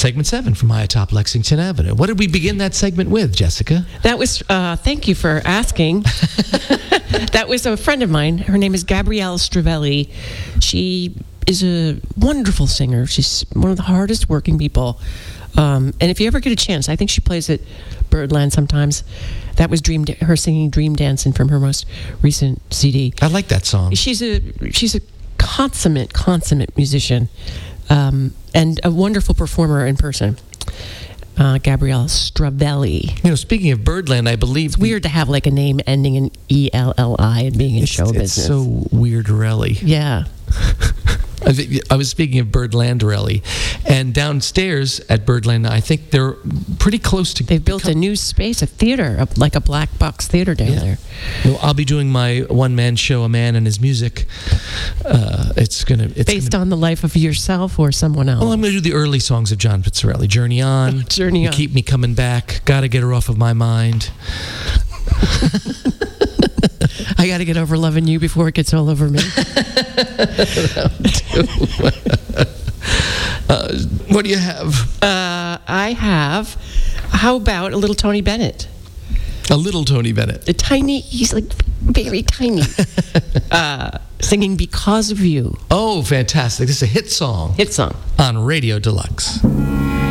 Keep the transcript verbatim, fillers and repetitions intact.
Segment seven from high atop Lexington Avenue. What did we begin that segment with, Jessica? That was, uh, thank you for asking. That was a friend of mine. Her name is Gabrielle Stravelli. She is a wonderful singer. She's one of the hardest working people. Um, and if you ever get a chance, I think she plays at Birdland sometimes. That was Dream, her singing Dream Dancing from her most recent C D. I like that song. She's a, she's a consummate, consummate musician. Um, and a wonderful performer in person. Uh, Gabrielle Stravelli. You know, speaking of Birdland, I believe... It's weird to have like a name ending in E L L I and being in it's, show it's business. so weird-relly. Yeah. I thi- I was speaking of Birdlanderelli, and downstairs at Birdland, I think they're pretty close to... They've built become- a new space, a theater, a, like a black box theater down Yeah. there. Well, I'll be doing my one-man show, A Man and His Music. Uh, it's gonna... It's Based gonna, on the life of yourself or someone else. Well, I'm going to do the early songs of John Pizzarelli. Journey On. Journey You On. Keep Me Coming Back. Gotta Get Her Off of My Mind. I got to get over loving you before it gets all over me. uh, what do you have? uh, I have, how about a little Tony Bennett? A little Tony Bennett. A tiny, he's like very tiny. uh, singing Because of You. Oh, fantastic. This is a hit song Hit song. on Radio Deluxe.